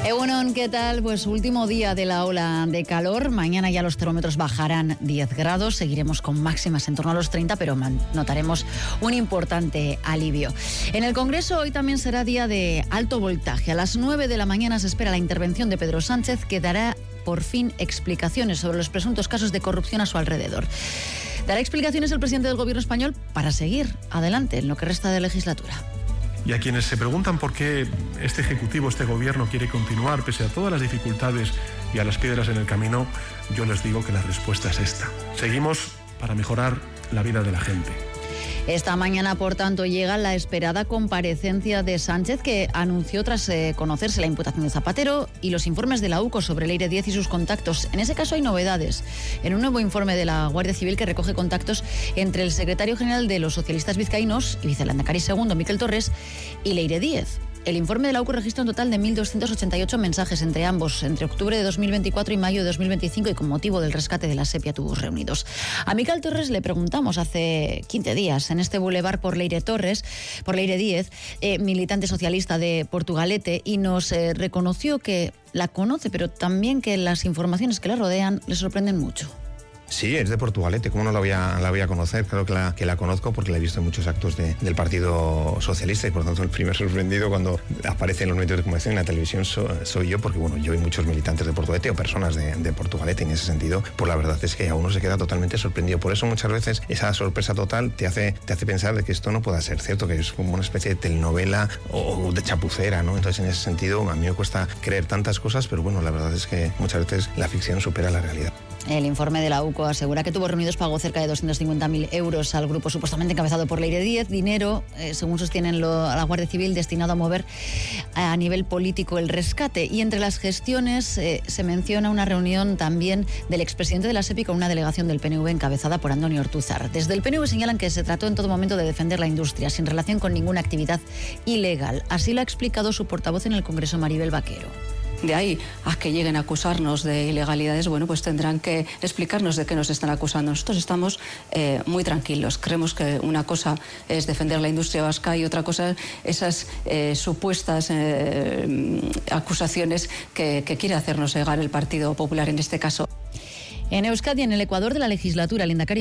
Egunon, ¿qué tal? Pues último día de la ola de calor. Mañana ya los termómetros bajarán 10 grados. Seguiremos con máximas en torno a los 30, pero notaremos un importante alivio. En el Congreso hoy también será día de alto voltaje. A las 9 de la mañana se espera la intervención de Pedro Sánchez, que dará por fin explicaciones sobre los presuntos casos de corrupción a su alrededor. Dará explicaciones el presidente del Gobierno español para seguir adelante en lo que resta de legislatura. Y a quienes se preguntan por qué este Ejecutivo, este Gobierno quiere continuar pese a todas las dificultades y a las piedras en el camino, yo les digo que la respuesta es esta. Seguimos para mejorar la vida de la gente. Esta mañana, por tanto, llega la esperada comparecencia de Sánchez, que anunció tras conocerse la imputación de Zapatero y los informes de la UCO sobre el Eire 10 y sus contactos. En ese caso hay novedades. En un nuevo informe de la Guardia Civil que recoge contactos entre el secretario general de los socialistas vizcaínos y vicelehendakari segundo, Miquel Torres, y el Eire 10. El informe de la UCO registra un total de 1.288 mensajes entre ambos, entre octubre de 2024 y mayo de 2025, y con motivo del rescate de la sepia tubos reunidos. A Miquel Torres le preguntamos hace 15 días en este bulevar por Leire 10, militante socialista de Portugalete, y nos reconoció que la conoce, pero también que las informaciones que la rodean le sorprenden mucho. Sí, es de Portugalete, ¿cómo no la voy a conocer? Claro que la conozco porque la he visto en muchos actos del Partido Socialista, y por tanto el primer sorprendido cuando aparece en los medios de comunicación, en la televisión, soy yo, porque bueno, yo y muchos militantes de Portugalete o personas de Portugalete, en ese sentido, pues la verdad es que a uno se queda totalmente sorprendido. Por eso muchas veces esa sorpresa total te hace pensar de que esto no pueda ser cierto, que es como una especie de telenovela o de chapucera, ¿no? Entonces en ese sentido a mí me cuesta creer tantas cosas, pero bueno, la verdad es que muchas veces la ficción supera la realidad. El informe de la UCO asegura que Tubos Reunidos pagó cerca de 250.000 euros al grupo supuestamente encabezado por Leire 10, dinero, según sostienen la Guardia Civil, destinado a mover a nivel político el rescate. Y entre las gestiones se menciona una reunión también del expresidente de la SEPI con una delegación del PNV encabezada por Andoni Ortúzar. Desde el PNV señalan que se trató en todo momento de defender la industria, sin relación con ninguna actividad ilegal. Así lo ha explicado su portavoz en el Congreso, Maribel Vaquero. De ahí a que lleguen a acusarnos de ilegalidades, bueno, pues tendrán que explicarnos de qué nos están acusando. Nosotros estamos muy tranquilos. Creemos que una cosa es defender la industria vasca y otra cosa esas supuestas acusaciones que quiere hacernos llegar el Partido Popular en este caso. En Euskadi, en el Ecuador de la legislatura, el lehendakari